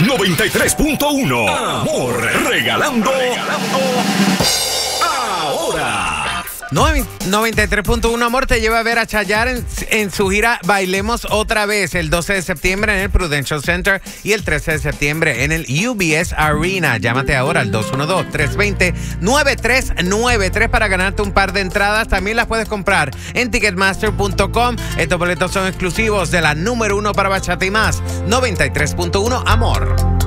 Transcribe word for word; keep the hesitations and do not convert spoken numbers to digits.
noventa y tres punto uno. Amor, regalando, regalando ahora. noventa y tres punto uno Amor te lleva a ver a Chayanne en, en su gira Bailemos Otra Vez el doce de septiembre en el Prudential Center y el trece de septiembre en el U B S Arena. Llámate ahora al dos uno dos, tres dos cero, nueve tres nueve tres para ganarte un par de entradas. También las puedes comprar en ticketmaster punto com. Estos boletos son exclusivos de la número uno para bachata y más. noventa y tres punto uno Amor.